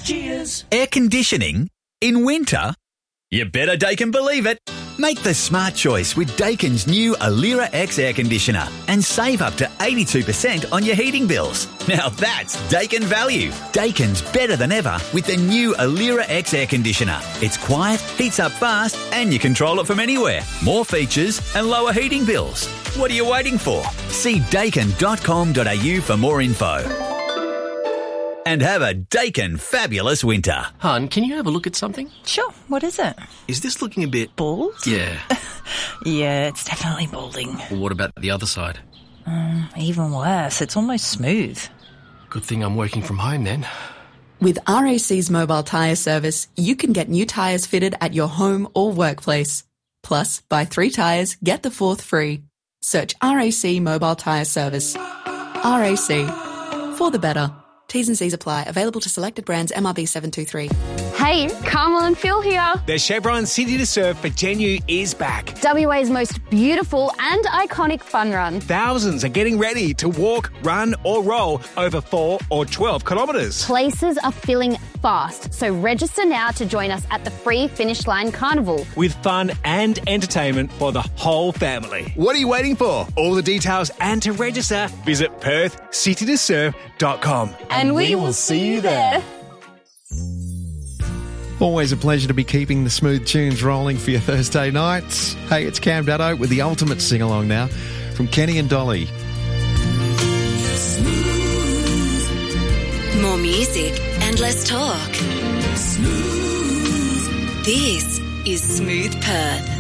Cheers. Air conditioning? In winter? You better Daikin believe it. Make the smart choice with Daikin's new Alira X air conditioner and save up to 82% on your heating bills. Now that's Daikin value. Daikin's better than ever with the new Alira X air conditioner. It's quiet, heats up fast, and you control it from anywhere. More features and lower heating bills. What are you waiting for? See daikin.com.au for more info. And have a Daikin fabulous winter. Hun, can you have a look at something? Sure, what is it? Is this looking a bit... Bald? Yeah. Yeah, it's definitely balding. Well, what about the other side? Even worse, it's almost smooth. Good thing I'm working from home then. With RAC's mobile tyre service, you can get new tyres fitted at your home or workplace. Plus, buy 3 tyres, get the 4th free. Search RAC Mobile Tyre Service. RAC. For the better. T's and C's apply. Available to selected brands. MRB 723. Hey, Carmel and Phil here. The Chevron City to Surf for Genu is back. WA's most beautiful and iconic fun run. Thousands are getting ready to walk, run or roll over 4 or 12 kilometres. Places are filling fast, so register now to join us at the free Finish Line Carnival. With fun and entertainment for the whole family. What are you waiting for? All the details and to register, visit PerthCityToSurf.com. And we will see you there. Always a pleasure to be keeping the smooth tunes rolling for your Thursday nights. Hey, it's Cam Dutto with the ultimate sing-along now from Kenny and Dolly. More music and less talk. This is Smooth Perth.